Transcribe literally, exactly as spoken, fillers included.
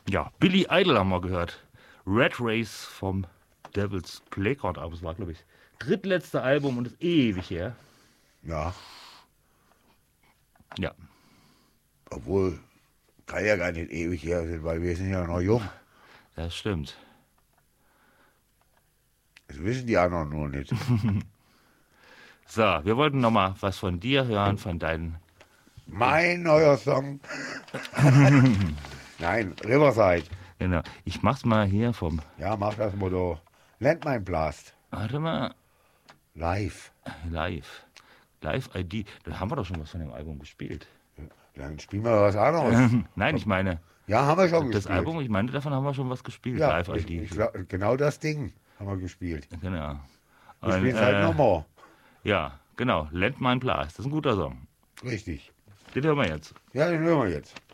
Ja, Billy Idol haben wir gehört. Red Race vom Devil's Playground. Aber es war, glaube ich, drittletzte Album und ist ewig her. Ja, Ja, obwohl, kann ja gar nicht ewig her sein, weil wir sind ja noch jung. das stimmt. Das wissen die anderen nur nicht. So, wir wollten noch mal was von dir hören, von deinen... Mein neuer Song. Nein, Riverside. Genau, ich mach's mal hier vom... Ja, mach das Motto. Landmine Blast. Warte mal, Live. live. Live-I D. Da haben wir doch schon was von dem Album gespielt. Dann spielen wir was anderes. Nein, ich meine, Ja, haben wir schon das gespielt. Album, ich meine, davon haben wir schon was gespielt. ja, Live-I ich, D. ich, glaub, genau das Ding haben wir gespielt. Genau. Wir Und, spielen es halt äh, nochmal. Ja, genau. Landmine Blast. Das ist ein guter Song. Richtig. Den hören wir jetzt. Ja, den hören wir jetzt.